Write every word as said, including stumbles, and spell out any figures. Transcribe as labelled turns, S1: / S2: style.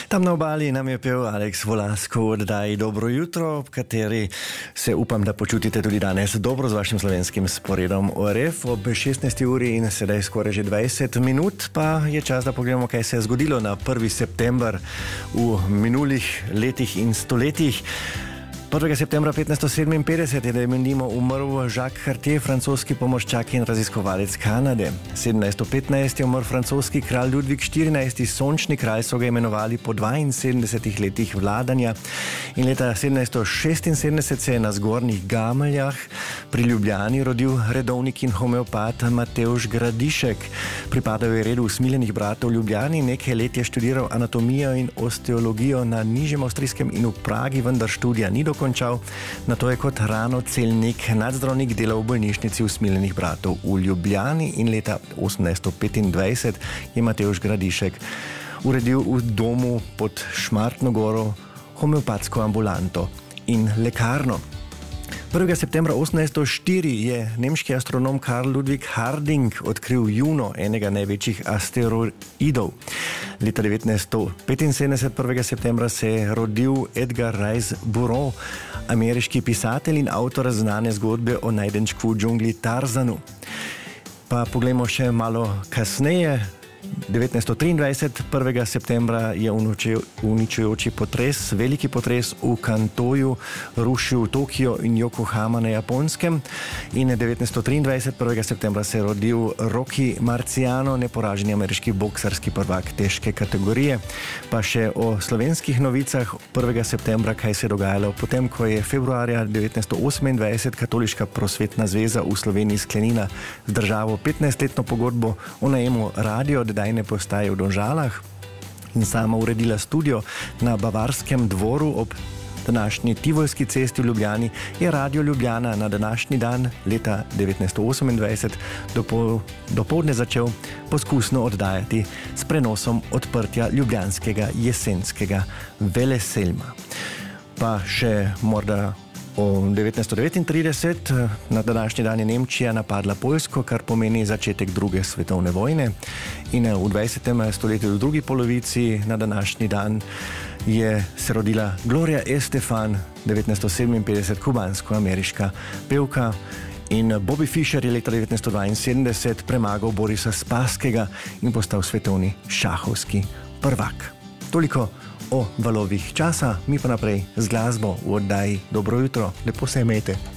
S1: Tam na obali nam je pel Aleks Volasko v oddaji Dobro jutro, v kateri se upam, da počutite tudi danes dobro z vašim slovenskim sporedom O R F. Ob šestnajsti uri in sedaj skoraj že dvajset minut pa je čas, da pogledamo, kaj se je zgodilo na prvi september v minulih letih in stoletjih. prvega septembra petnajststo sedeminpetdeset je, da je menimo umrl Jacques Cartier, francoski pomorščak in raziskovalec Kanade. sedemnajststo petnajst je umrl francoski kralj Ludvik štirinajsti, sončni kralj so ga imenovali po dvainsedemdesetih letih vladanja. In leta sedemnajststo šestinsedemdeset se je na Zgornjih Gameljah pri Ljubljani rodil redovnik in homeopat Matevž Gradišek. Pripadal je redu usmiljenih bratov v Ljubljani, nekaj let je študiral anatomijo in osteologijo na Nižjem Avstrijskem in v Pragi, vendar študija ni dokončal. Končal. Nato je kot ranocelnik nadzdravnik delal v bolnišnici usmiljenih bratov v Ljubljani in leta osemnajststo petindvajset je Matevž Gradišek uredil v domu pod Šmartno goro homeopatsko ambulanto in lekarno. prvega septembra osemnajststo štiri je nemški astronom Karl Ludwig Harding odkril Juno, enega največjih asteroidov. Leta devetnajststo petinsedemdeset, prvega septembra, se je rodil Edgar Rice Burroughs, ameriški pisatelj in avtor znane zgodbe o najdenčku v džungli Tarzanu. Pa poglejmo še malo kasneje. devetnajststo triindvajset, prvega septembra je uničujoči potres, veliki potres v Kantoju rušil Tokio in Yokohama na Japonskem. In devetnajststo triindvajset, prvega septembra, se je rodil Rocky Marciano, neporaženi ameriški boksarski prvak težke kategorije. Pa še o slovenskih novicah prvega septembra, kaj se je dogajalo potem, ko je februarja devetnajststo osemindvajset Katoliška prosvetna zveza v Sloveniji sklenila z državo petnajstletno pogodbo o najemu radio dajne postaje v Domžalah in sama uredila studio na Bavarskem dvoru ob današnji Tivolski cesti v Ljubljani, je Radio Ljubljana na današnji dan leta devetnajststo osemindvajset dopo, dopoldne začel poskusno oddajati s prenosom odprtja ljubljanskega jesenskega veleselma. Pa še morda o devetnajststo devetintrideset, na današnji dan je Nemčija napadla Poljsko, kar pomeni začetek druge svetovne vojne. In v dvajsetem stoletju, v drugi polovici, na današnji dan je se rodila Gloria Estefan, devetnajststo sedeminpetdeset, kubansko-ameriška pevka. In Bobby Fischer je leta devetnajststo dvainsedemdeset premagal Borisa Spasskega in postal svetovni šahovski prvak. Toliko o valovih časa, mi pa naprej z glasbo v oddaji Dobro jutro. Lepo se imejte.